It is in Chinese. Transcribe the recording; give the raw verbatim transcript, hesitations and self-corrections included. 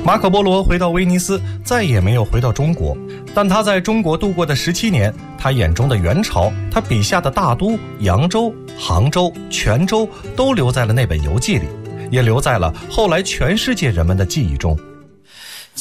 马可波罗回到威尼斯，再也没有回到中国，但他在中国度过的十七年，他眼中的元朝，他笔下的大都、扬州、杭州、泉州，都留在了那本游记里，也留在了后来全世界人们的记忆中。